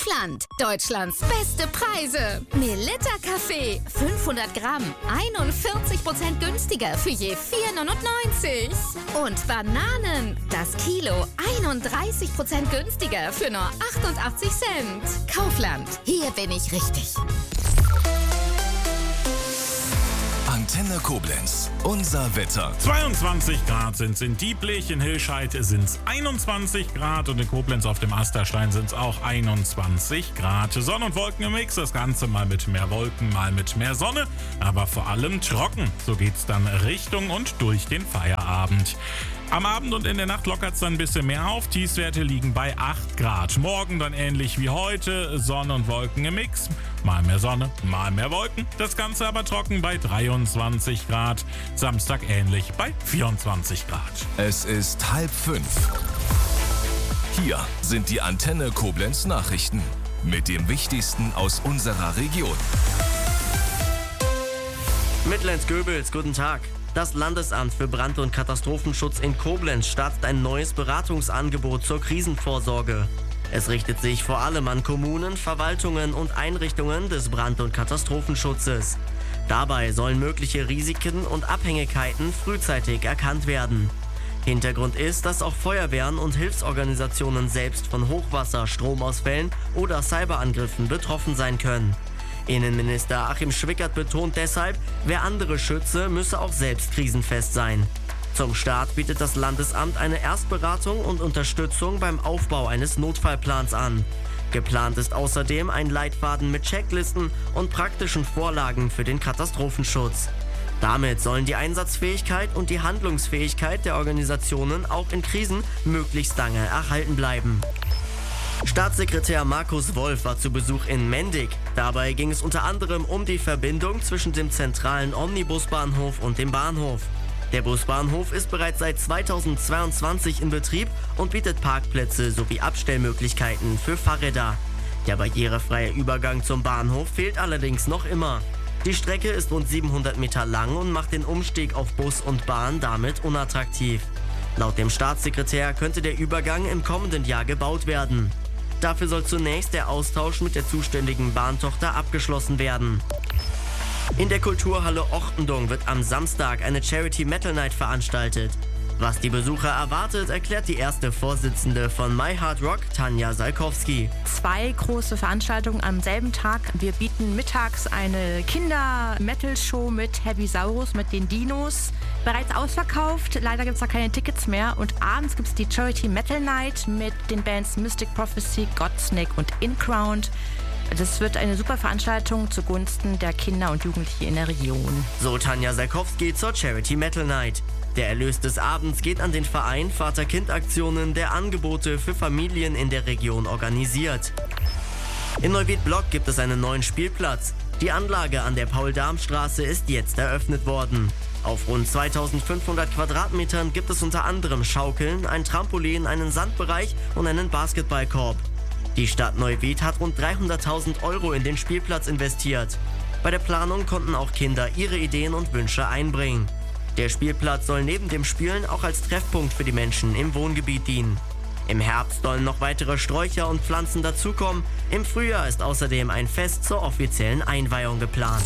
Kaufland. Deutschlands beste Preise. Melitta Kaffee, 500 Gramm, 41% günstiger für je 4,99. Und Bananen, das Kilo, 31% günstiger für nur 88 Cent. Kaufland, hier bin ich richtig. Antenne Koblenz, unser Wetter. 22 Grad sind es in Dieblich, in Hilscheid sind es 21 Grad und in Koblenz auf dem Asterstein sind es auch 21 Grad. Sonne und Wolken im Mix, das Ganze mal mit mehr Wolken, mal mit mehr Sonne, aber vor allem trocken. So geht's dann Richtung und durch den Feierabend. Am Abend und in der Nacht lockert es dann ein bisschen mehr auf. Tiefstwerte liegen bei 8 Grad. Morgen dann ähnlich wie heute. Sonne und Wolken im Mix. Mal mehr Sonne, mal mehr Wolken. Das Ganze aber trocken bei 23 Grad. Samstag ähnlich bei 24 Grad. Es ist 4:30. Hier sind die Antenne Koblenz Nachrichten. Mit dem Wichtigsten aus unserer Region. Mittelland-Göbels, guten Tag. Das Landesamt für Brand- und Katastrophenschutz in Koblenz startet ein neues Beratungsangebot zur Krisenvorsorge. Es richtet sich vor allem an Kommunen, Verwaltungen und Einrichtungen des Brand- und Katastrophenschutzes. Dabei sollen mögliche Risiken und Abhängigkeiten frühzeitig erkannt werden. Hintergrund ist, dass auch Feuerwehren und Hilfsorganisationen selbst von Hochwasser, Stromausfällen oder Cyberangriffen betroffen sein können. Innenminister Achim Schwickert betont deshalb, wer andere schütze, müsse auch selbst krisenfest sein. Zum Start bietet das Landesamt eine Erstberatung und Unterstützung beim Aufbau eines Notfallplans an. Geplant ist außerdem ein Leitfaden mit Checklisten und praktischen Vorlagen für den Katastrophenschutz. Damit sollen die Einsatzfähigkeit und die Handlungsfähigkeit der Organisationen auch in Krisen möglichst lange erhalten bleiben. Staatssekretär Markus Wolf war zu Besuch in Mendig. Dabei ging es unter anderem um die Verbindung zwischen dem zentralen Omnibusbahnhof und dem Bahnhof. Der Busbahnhof ist bereits seit 2022 in Betrieb und bietet Parkplätze sowie Abstellmöglichkeiten für Fahrräder. Der barrierefreie Übergang zum Bahnhof fehlt allerdings noch immer. Die Strecke ist rund 700 Meter lang und macht den Umstieg auf Bus und Bahn damit unattraktiv. Laut dem Staatssekretär könnte der Übergang im kommenden Jahr gebaut werden. Dafür soll zunächst der Austausch mit der zuständigen Bahntochter abgeschlossen werden. In der Kulturhalle Ochtendung wird am Samstag eine Charity Metal Night veranstaltet. Was die Besucher erwartet, erklärt die erste Vorsitzende von My Hard Rock, Tanja Salkowski. 2 große Veranstaltungen am selben Tag. Wir bieten mittags eine Kinder-Metal-Show mit Heavy Saurus, mit den Dinos. Bereits ausverkauft, leider gibt es da keine Tickets mehr. Und abends gibt es die Charity Metal Night mit den Bands Mystic Prophecy, Godsnake und Incrowned. Das wird eine super Veranstaltung zugunsten der Kinder und Jugendlichen in der Region. So Tanja Salkowski zur Charity Metal Night. Der Erlös des Abends geht an den Verein Vater-Kind-Aktionen, der Angebote für Familien in der Region organisiert. In Neuwied-Block gibt es einen neuen Spielplatz. Die Anlage an der Paul-Darm-Straße ist jetzt eröffnet worden. Auf rund 2500 Quadratmetern gibt es unter anderem Schaukeln, ein Trampolin, einen Sandbereich und einen Basketballkorb. Die Stadt Neuwied hat rund 300.000 € in den Spielplatz investiert. Bei der Planung konnten auch Kinder ihre Ideen und Wünsche einbringen. Der Spielplatz soll neben dem Spielen auch als Treffpunkt für die Menschen im Wohngebiet dienen. Im Herbst sollen noch weitere Sträucher und Pflanzen dazukommen. Im Frühjahr ist außerdem ein Fest zur offiziellen Einweihung geplant.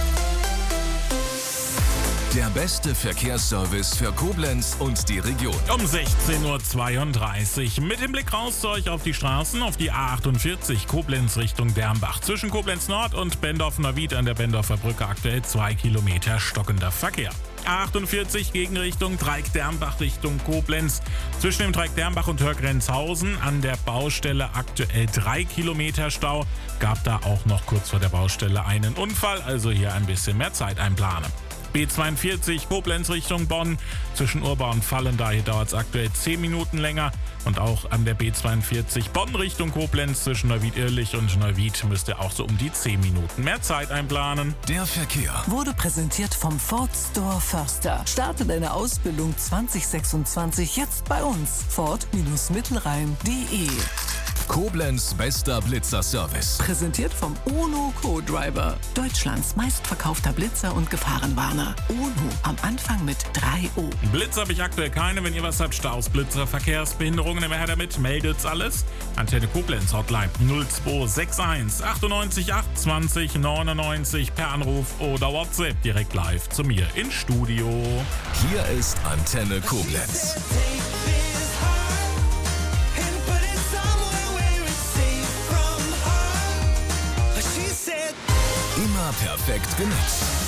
Der beste Verkehrsservice für Koblenz und die Region. Um 16:32 Uhr mit dem Blick raus zu euch auf die Straßen, auf die A48 Koblenz Richtung Dermbach. Zwischen Koblenz Nord und Bendorf-Neuwied an der Bendorfer Brücke aktuell 2 Kilometer stockender Verkehr. A48 Gegenrichtung Dreieck-Dermbach Richtung Koblenz. Zwischen dem Dreieck-Dermbach und Hörgrenzhausen an der Baustelle aktuell 3 Kilometer Stau. Gab da auch noch kurz vor der Baustelle einen Unfall, also hier ein bisschen mehr Zeit einplanen. B42 Koblenz Richtung Bonn. Zwischen Urbau und Vallendar, hier dauert es aktuell 10 Minuten länger. Und auch an der B42 Bonn Richtung Koblenz zwischen Neuwied-Irlich und Neuwied müsst ihr auch so um die 10 Minuten mehr Zeit einplanen. Der Verkehr wurde präsentiert vom Ford Store Förster. Starte deine Ausbildung 2026 jetzt bei uns. Ford-Mittelrhein.de Koblenz bester Blitzer-Service. Präsentiert vom UNO Co-Driver. Deutschlands meistverkaufter Blitzer und Gefahrenwarner. UNO am Anfang mit 3 O. Blitz habe ich aktuell keine. Wenn ihr was habt, Staus, Blitzer, Verkehrsbehinderungen, immer her damit, meldet's alles. Antenne Koblenz Hotline 0261 98 28 99 per Anruf oder WhatsApp direkt live zu mir ins Studio. Hier ist Antenne Koblenz. Immer perfekt genutzt.